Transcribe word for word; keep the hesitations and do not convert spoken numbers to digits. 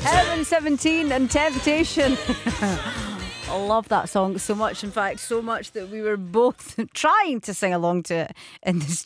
Evan seventeen and Temptation. I love that song so much. In fact, so much that we were both trying to sing along to it in the